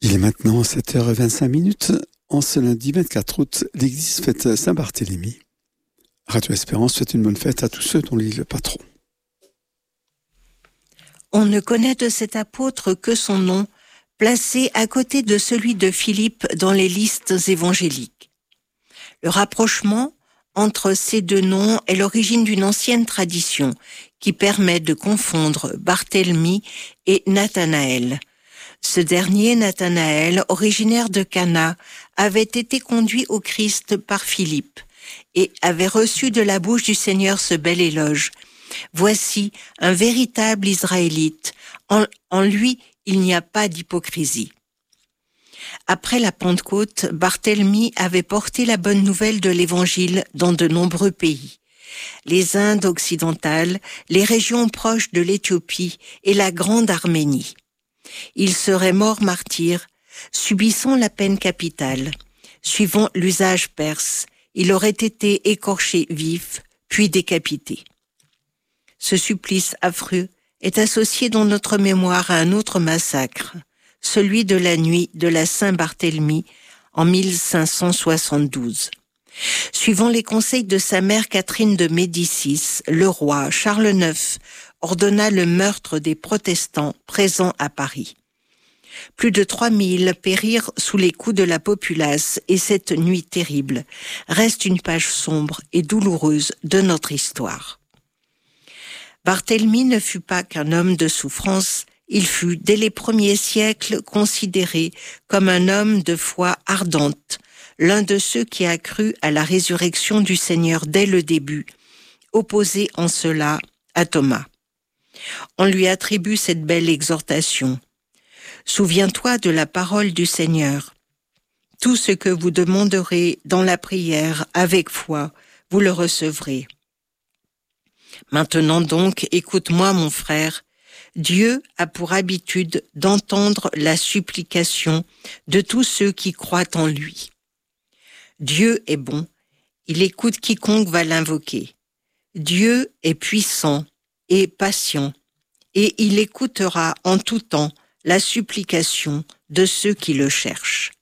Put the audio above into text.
Il est maintenant 7h25. En ce lundi 24 août, l'Église fête Saint-Barthélemy. Radio Espérance souhaite une bonne fête à tous ceux dont il est le patron. On ne connaît de cet apôtre que son nom, placé à côté de celui de Philippe dans les listes évangéliques. Le rapprochement entre ces deux noms est l'origine d'une ancienne tradition qui permet de confondre Barthélemy et Nathanaël. Ce dernier, Nathanaël, originaire de Cana, avait été conduit au Christ par Philippe et avait reçu de la bouche du Seigneur ce bel éloge. Voici un véritable Israélite. En lui, il n'y a pas d'hypocrisie. Après la Pentecôte, Barthélemy avait porté la bonne nouvelle de l'Évangile dans de nombreux pays. Les Indes occidentales, les régions proches de l'Éthiopie et la Grande Arménie. Il serait mort martyr, subissant la peine capitale. Suivant l'usage perse, il aurait été écorché vif, puis décapité. Ce supplice affreux est associé dans notre mémoire à un autre massacre, celui de la nuit de la Saint-Barthélemy en 1572. Suivant les conseils de sa mère Catherine de Médicis, le roi Charles IX ordonna le meurtre des protestants présents à Paris. Plus de 3000 périrent sous les coups de la populace et cette nuit terrible reste une page sombre et douloureuse de notre histoire. Barthélemy ne fut pas qu'un homme de souffrance, il fut dès les premiers siècles considéré comme un homme de foi ardente, l'un de ceux qui a cru à la résurrection du Seigneur dès le début, opposé en cela à Thomas. On lui attribue cette belle exhortation. Souviens-toi de la parole du Seigneur. Tout ce que vous demanderez dans la prière avec foi, vous le recevrez. Maintenant donc, écoute-moi mon frère, Dieu a pour habitude d'entendre la supplication de tous ceux qui croient en lui. Dieu est bon, il écoute quiconque va l'invoquer. Dieu est puissant et patient, et il écoutera en tout temps la supplication de ceux qui le cherchent.